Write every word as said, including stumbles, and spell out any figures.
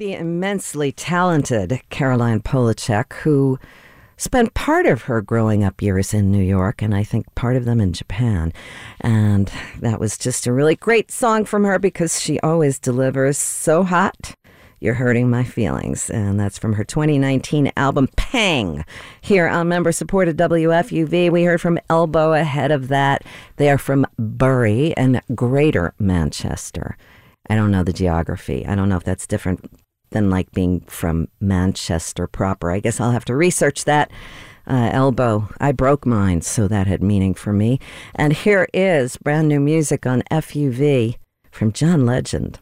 the immensely talented Caroline Polachek, who spent part of her growing up years in New York, and I think part of them in Japan. And that was just a really great song from her because she always delivers so hot. You're Hurting My Feelings. And that's from her twenty nineteen album, Pang. Here on member-supported W F U V, we heard from Elbow ahead of that. They are from Bury and Greater Manchester. I don't know the geography. I don't know if that's different than like being from Manchester proper. I guess I'll have to research that. Uh, Elbow, I broke mine, so that had meaning for me. And here is brand new music on F U V from John Legend.